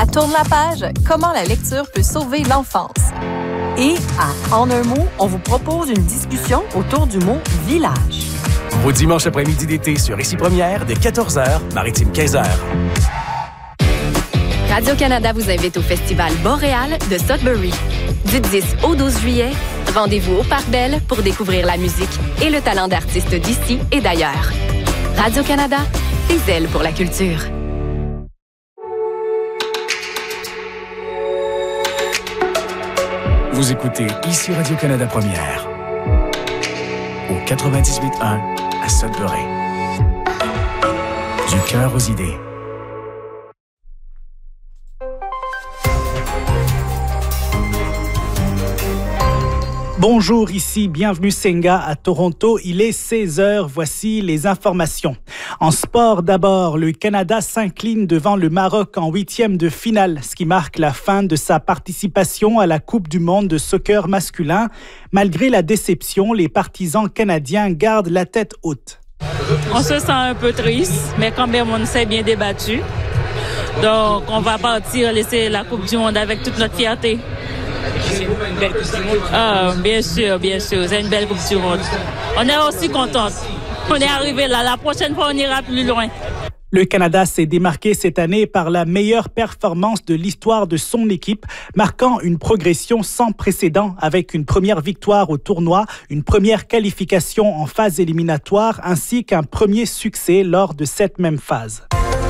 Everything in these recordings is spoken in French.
À Tourne la page, comment la lecture peut sauver l'enfance. Et à En un mot, on vous propose une discussion autour du mot village. Vos dimanches après-midi d'été sur Ici Première dès 14h, Maritime 15h. Radio-Canada vous invite au Festival Boréal de Sudbury. Du 10 au 12 juillet, rendez-vous au Parc Bell pour découvrir la musique et le talent d'artistes d'ici et d'ailleurs. Radio-Canada, des ailes pour la culture. Vous écoutez Ici Radio-Canada Première au 98.1 à Sudbury. Du cœur aux idées. Bonjour, ici, bienvenue Senga à Toronto. Il est 16h, voici les informations. En sport d'abord, le Canada s'incline devant le Maroc en 8e de finale, ce qui marque la fin de sa participation à la Coupe du monde de soccer masculin. Malgré la déception, les partisans canadiens gardent la tête haute. On se sent un peu triste, mais quand même on s'est bien débattu. Donc on va partir laisser la Coupe du monde avec toute notre fierté. C'est une belle Coupe du monde. Ah, bien sûr, c'est une belle Coupe du monde. On est aussi contente. On est arrivé là. La prochaine fois, on ira plus loin. Le Canada s'est démarqué cette année par la meilleure performance de l'histoire de son équipe, marquant une progression sans précédent avec une première victoire au tournoi, une première qualification en phase éliminatoire ainsi qu'un premier succès lors de cette même phase.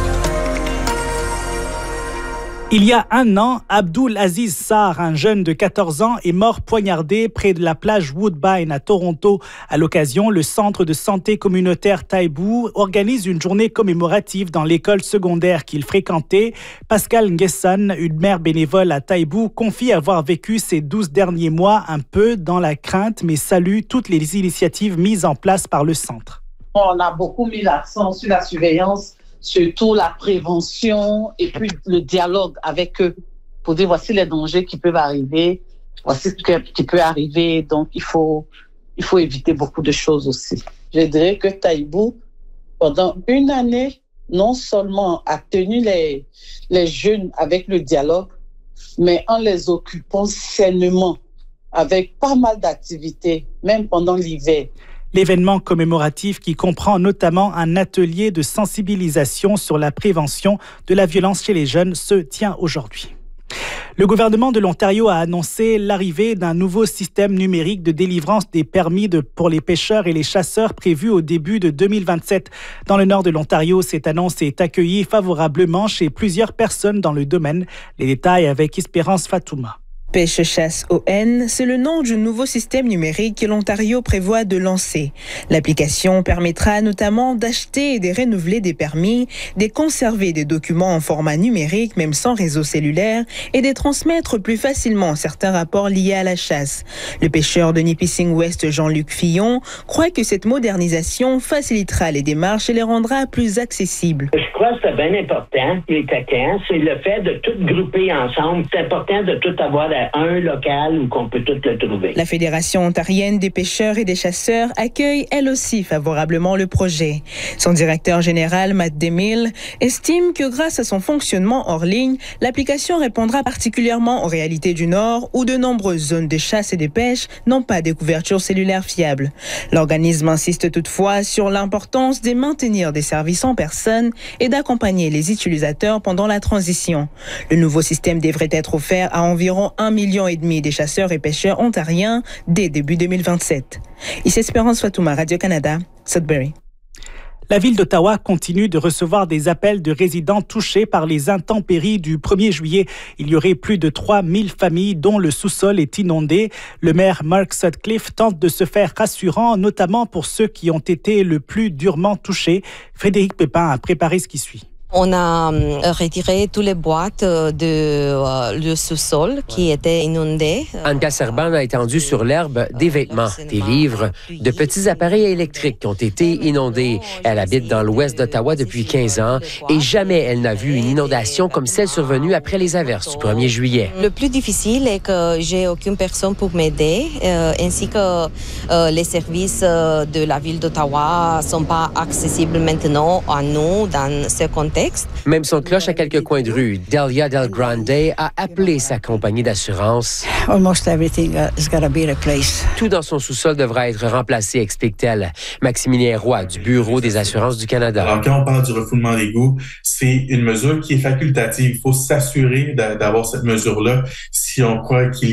Il y a un an, Abdul Aziz Sarr, un jeune de 14 ans, est mort poignardé près de la plage Woodbine à Toronto. À l'occasion, le centre de santé communautaire Taibou organise une journée commémorative dans l'école secondaire qu'il fréquentait. Pascal Nguesson, une mère bénévole à Taibou, confie avoir vécu ces 12 derniers mois un peu dans la crainte, mais salue toutes les initiatives mises en place par le centre. On a beaucoup mis l'accent sur la surveillance, surtout la prévention et puis le dialogue avec eux pour dire voici les dangers qui peuvent arriver, voici ce qui peut arriver. Donc, il faut éviter beaucoup de choses aussi. Je dirais que Taibou, pendant une année, non seulement a tenu les jeunes avec le dialogue, mais en les occupant sainement avec pas mal d'activités, même pendant l'hiver. L'événement commémoratif qui comprend notamment un atelier de sensibilisation sur la prévention de la violence chez les jeunes se tient aujourd'hui. Le gouvernement de l'Ontario a annoncé l'arrivée d'un nouveau système numérique de délivrance des permis pour les pêcheurs et les chasseurs prévu au début de 2027. Dans le nord de l'Ontario, cette annonce est accueillie favorablement chez plusieurs personnes dans le domaine. Les détails avec Espérance Fatouma. Pêche-Chasse ON, c'est le nom du nouveau système numérique que l'Ontario prévoit de lancer. L'application permettra notamment d'acheter et de renouveler des permis, de conserver des documents en format numérique, même sans réseau cellulaire, et de transmettre plus facilement certains rapports liés à la chasse. Le pêcheur de Nipissing West, Jean-Luc Fillon, croit que cette modernisation facilitera les démarches et les rendra plus accessibles. Je crois que c'est bien important, les taquins, c'est le fait de tout grouper ensemble. C'est important de tout avoir un local où qu'on peut tout le trouver. La Fédération ontarienne des pêcheurs et des chasseurs accueille elle aussi favorablement le projet. Son directeur général, Matt DeMille, estime que grâce à son fonctionnement hors ligne, l'application répondra particulièrement aux réalités du Nord où de nombreuses zones de chasse et de pêche n'ont pas de couverture cellulaire fiable. L'organisme insiste toutefois sur l'importance de maintenir des services en personne et d'accompagner les utilisateurs pendant la transition. Le nouveau système devrait être offert à environ 1,5 million des chasseurs et pêcheurs ontariens dès début 2027. Ici Espérance Fatouma, Radio-Canada, Sudbury. La ville d'Ottawa continue de recevoir des appels de résidents touchés par les intempéries du 1er juillet. Il y aurait plus de 3000 familles dont le sous-sol est inondé. Le maire Mark Sutcliffe tente de se faire rassurant, notamment pour ceux qui ont été le plus durement touchés. Frédéric Pépin a préparé ce qui suit. On a retiré toutes les boîtes le sous-sol qui étaient inondées. Anka Serban a étendu sur l'herbe des vêtements, des livres, de petits appareils électriques qui ont été inondés. Elle habite dans l'ouest d'Ottawa depuis 15 ans et jamais elle n'a vu une inondation comme celle survenue après les averses du 1er juillet. Le plus difficile est que j'ai aucune personne pour m'aider, ainsi que les services de la ville d'Ottawa ne sont pas accessibles maintenant à nous dans ce contexte. contexte. Même son cloche à quelques coins de rue, Delia Del Grande a appelé sa compagnie d'assurance. Almost everything has got to be replaced. Tout dans son sous-sol devra être remplacé, explique-t-elle. Maximilien Roy, du Bureau des assurances du Canada. Alors, quand on parle du refoulement d'égouts, c'est une mesure qui est facultative. Il faut s'assurer d'avoir cette mesure-là si on croit qu'il